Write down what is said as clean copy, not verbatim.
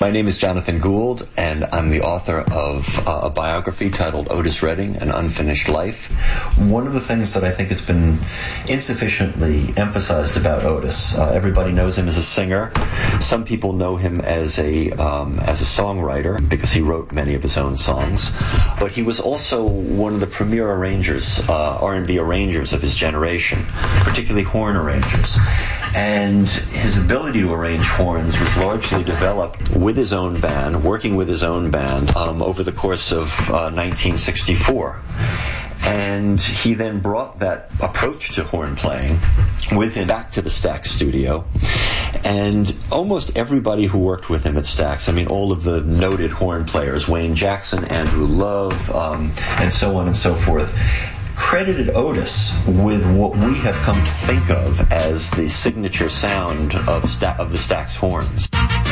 My name is Jonathan Gould, and I'm the author of a biography titled Otis Redding, An Unfinished Life. One of the things that I think has been insufficiently emphasized about Otis, everybody knows him as a singer. Some people know him as a songwriter because he wrote many of his own songs. But he was also one of the premier arrangers, R&B arrangers of his generation, particularly horn arrangers. And his ability to arrange horns was largely developed with his own band, working with his own band over the course of 1964. And he then brought that approach to horn playing with him back to the Stax studio. And almost everybody who worked with him at Stax, I mean, all of the noted horn players, Wayne Jackson, Andrew Love, and so on and so forth, credited Otis with what we have come to think of as the signature sound of the Stax horns.